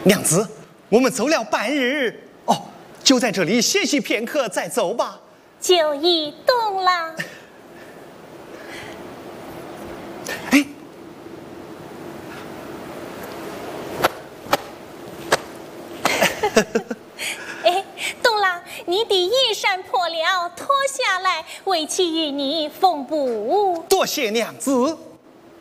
娘子，我们走了半日，哦，就在这里歇息片刻再走吧。 就已动了。 哎， 哎，东郎，你的衣衫破了，脱下来，为妻与你缝补。 多谢娘子。